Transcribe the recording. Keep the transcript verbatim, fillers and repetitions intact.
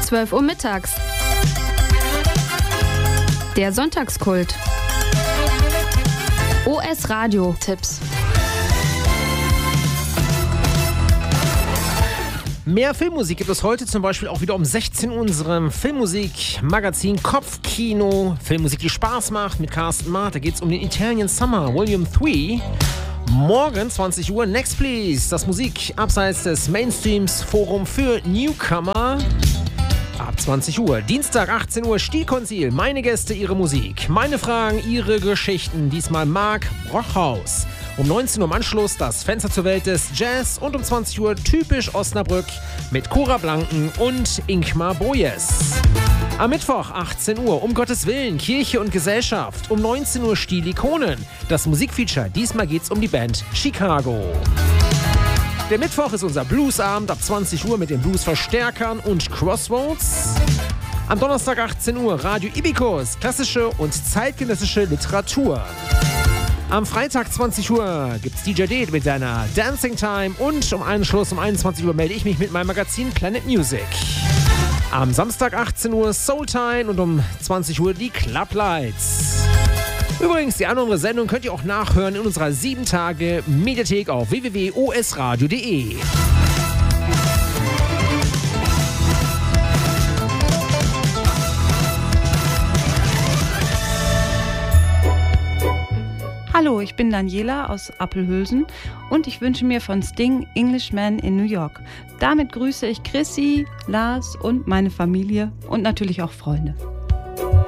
zwölf Uhr mittags. Der Sonntagskult. O S-Radio-Tipps. Mehr Filmmusik gibt es heute zum Beispiel auch wieder um sechzehn Uhr in unserem Filmmusik-Magazin Kopfkino. Filmmusik, die Spaß macht mit Carsten Maat. Da geht es um den Italian Summer, Volume drei. Morgen zwanzig Uhr, Next Please, das Musik abseits des Mainstreams Forum für Newcomer. Ab zwanzig Uhr, Dienstag achtzehn Uhr, Stilkonzil, meine Gäste, ihre Musik, meine Fragen, ihre Geschichten, diesmal Marc Brockhaus. Um neunzehn Uhr im Anschluss das Fenster zur Welt des Jazz und um zwanzig Uhr typisch Osnabrück mit Cora Blanken und Ingmar Bojes. Am Mittwoch achtzehn Uhr, um Gottes Willen, Kirche und Gesellschaft. Um neunzehn Uhr Stilikonen, das Musikfeature. Diesmal geht's um die Band Chicago. Der Mittwoch ist unser Bluesabend ab zwanzig Uhr mit den Bluesverstärkern und Crossroads. Am Donnerstag achtzehn Uhr Radio Ibicus, klassische und zeitgenössische Literatur. Am Freitag zwanzig Uhr gibt's D J D mit seiner Dancing Time und um einen Schluss um einundzwanzig Uhr melde ich mich mit meinem Magazin Planet Music. Am Samstag achtzehn Uhr Soul Time und um zwanzig Uhr die Club Lights. Übrigens, die andere Sendung könnt ihr auch nachhören in unserer sieben Tage Mediathek auf w w w punkt o s radio punkt d e. Hallo, ich bin Daniela aus Appelhülsen und ich wünsche mir von Sting Englishman in New York. Damit grüße ich Chrissy, Lars und meine Familie und natürlich auch Freunde.